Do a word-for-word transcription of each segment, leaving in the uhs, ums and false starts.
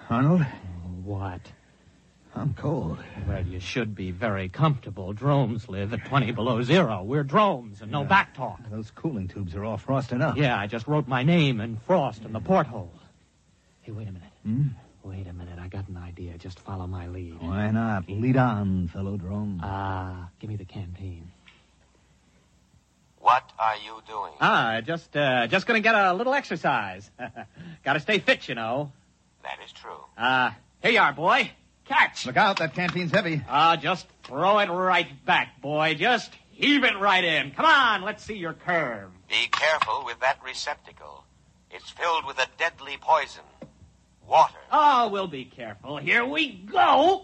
Arnold? What? I'm cold. Well, you should be very comfortable. Drones live at twenty below zero. We're drones and no Yeah. back talk. Those cooling tubes are all frosted up. Yeah, I just wrote my name in frost in the porthole. Hey, wait a minute. Hmm? Wait a minute. I got an idea. Just follow my lead. Why not? Lead on, fellow drone. Ah, uh, give me the canteen. What are you doing? Ah, just, uh, just gonna get a little exercise. Gotta stay fit, you know. That is true. Ah, uh, here you are, boy. Catch. Look out, that canteen's heavy. Ah, uh, just throw it right back, boy. Just heave it right in. Come on, let's see your curve. Be careful with that receptacle. It's filled with a deadly poison. Water. Oh, we'll be careful. Here we go.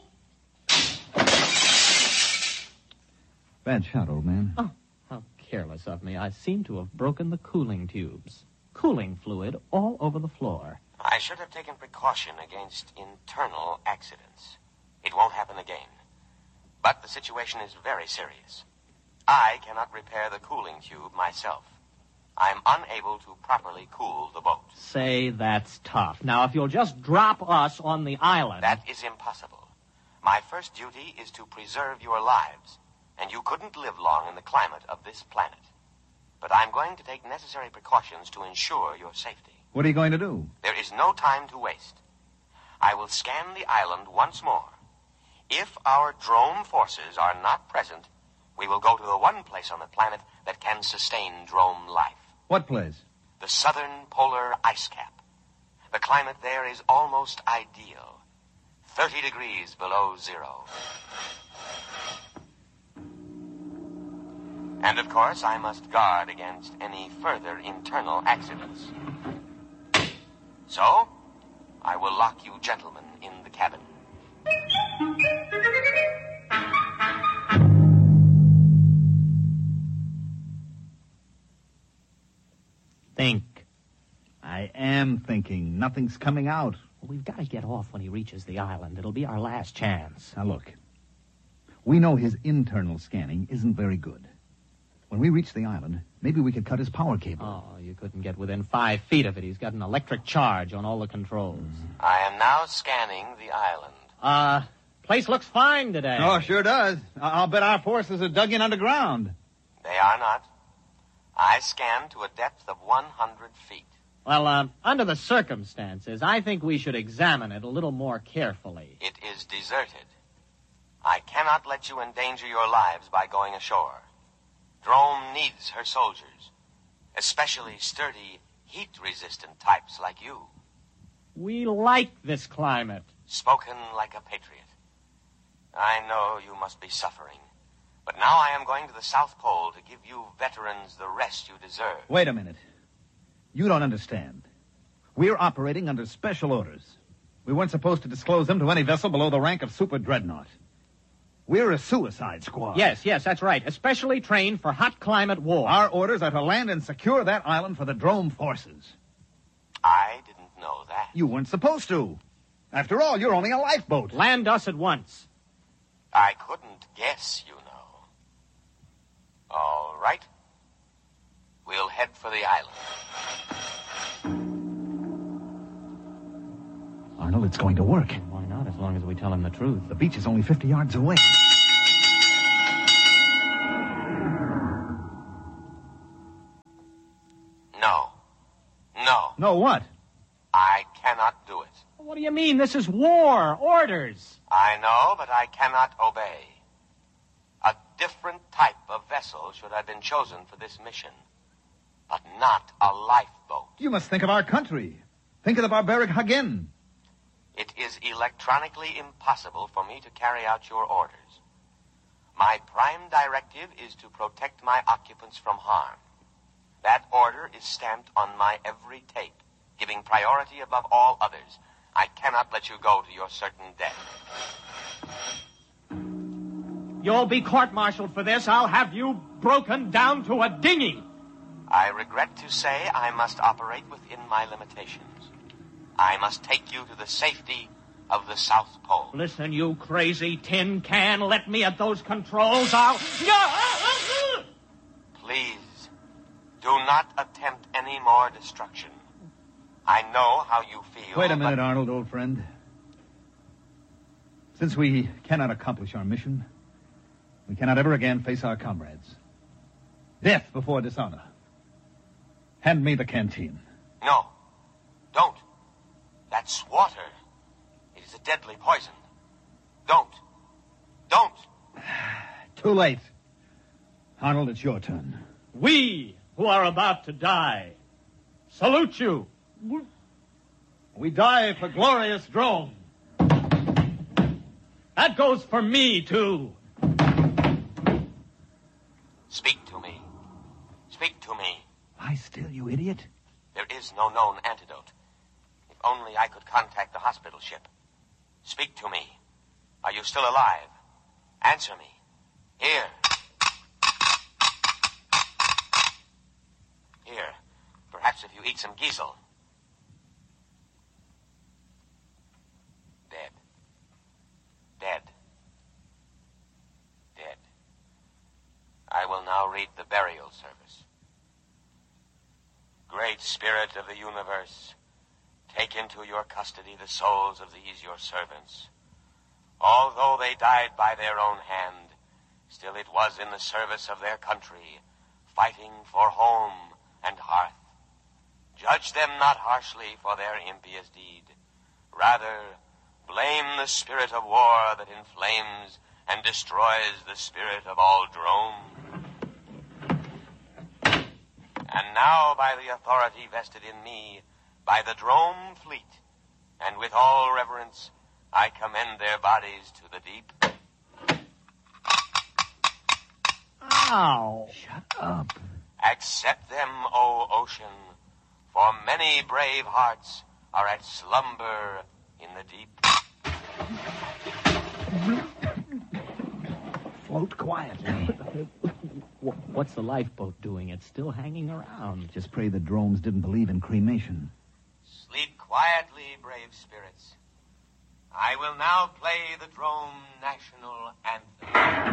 Bad shot, old man. Oh, how careless of me. I seem to have broken the cooling tubes. Cooling fluid all over the floor. I should have taken precaution against internal accidents. It won't happen again. But the situation is very serious. I cannot repair the cooling tube myself. I'm unable to properly cool the boat. Say that's tough. Now, if you'll just drop us on the island... That is impossible. My first duty is to preserve your lives, and you couldn't live long in the climate of this planet. But I'm going to take necessary precautions to ensure your safety. What are you going to do? There is no time to waste. I will scan the island once more. If our drone forces are not present, we will go to the one place on the planet that can sustain drone life. What place? The southern polar ice cap. The climate there is almost ideal. thirty degrees below zero. And of course, I must guard against any further internal accidents. So, I will lock you gentlemen in the cabin. Think. I am thinking. Nothing's coming out. Well, we've got to get off when he reaches the island. It'll be our last chance. Now, look. We know his internal scanning isn't very good. When we reach the island, maybe we could cut his power cable. Oh, you couldn't get within five feet of it. He's got an electric charge on all the controls. Mm-hmm. I am now scanning the island. Uh, place looks fine today. Oh, sure does. I- I'll bet our forces are dug in underground. They are not. I scanned to a depth of one hundred feet. Well, uh, under the circumstances, I think we should examine it a little more carefully. It is deserted. I cannot let you endanger your lives by going ashore. Drome needs her soldiers, especially sturdy, heat-resistant types like you. We like this climate. Spoken like a patriot. I know you must be suffering, but now I am going to the South Pole to give you veterans the rest you deserve. Wait a minute. You don't understand. We're operating under special orders. We weren't supposed to disclose them to any vessel below the rank of super dreadnought. We're a suicide squad. Yes, yes, that's right. Especially trained for hot climate war. Our orders are to land and secure that island for the Drome forces. I didn't know that. You weren't supposed to. After all, you're only a lifeboat. Land us at once. I couldn't guess, you know. All right. We'll head for the island. Arnold, it's going to work. Why not, as long as we tell him the truth? The beach is only fifty yards away. No. No. No, what? I cannot do it. What do you mean? This is war. Orders. I know, but I cannot obey. A different type of vessel should have been chosen for this mission, but not a lifeboat. You must think of our country. Think of the barbaric Hagen. It is electronically impossible for me to carry out your orders. My prime directive is to protect my occupants from harm. That order is stamped on my every tape, giving priority above all others. I cannot let you go to your certain death. You'll be court-martialed for this. I'll have you broken down to a dinghy. I regret to say I must operate within my limitations. I must take you to the safety of the South Pole. Listen, you crazy tin can. Let me at those controls. I'll... Please, do not attempt any more destruction. I know how you feel. Wait a minute, but... Arnold, old friend. Since we cannot accomplish our mission, we cannot ever again face our comrades. Death before dishonor. Hand me the canteen. No. Don't. That's water. It is a deadly poison. Don't. Don't. Too late. Arnold, it's your turn. We, who are about to die, salute you. We die for glorious Drome. That goes for me, too. Speak to me. Speak to me. Lie still, you idiot. There is no known antidote. If only I could contact the hospital ship. Speak to me. Are you still alive? Answer me. Here. Here. Perhaps if you eat some Giesel. Dead. Dead. Dead. I will now read the burial service. Great Spirit of the universe, take into your custody the souls of these your servants. Although they died by their own hand, still it was in the service of their country, fighting for home and hearth. Judge them not harshly for their impious deed. Rather, blame the spirit of war that inflames and destroys the spirit of all Drome. And now, by the authority vested in me, by the Drome fleet, and with all reverence, I commend their bodies to the deep. Ow! Shut up. Accept them, O ocean, for many brave hearts are at slumber in the deep. Float quietly. What's the lifeboat doing? It's still hanging around. Just pray the Dromes didn't believe in cremation. Sleep quietly, brave spirits. I will now play the Drome National Anthem.